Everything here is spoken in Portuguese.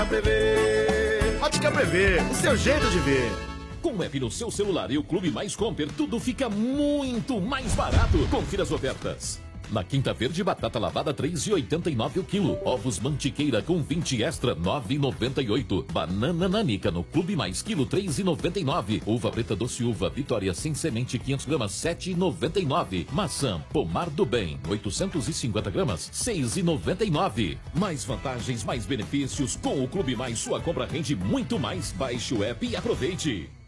Ótica Prevê, o seu jeito de ver. Com o app no seu celular e o Clube Mais Compre, tudo fica muito mais barato. Confira as ofertas. Na Quinta Verde, batata lavada 3,89 o quilo. Ovos Mantiqueira com 20 extra 9,98. Banana nanica no Clube Mais quilo 3,99. Uva preta doce uva Vitória sem semente 500 gramas 7,99. Maçã Pomar do Bem 850 gramas 6,99. Mais vantagens, mais benefícios. Com o Clube Mais sua compra rende muito mais. Baixe o app e aproveite.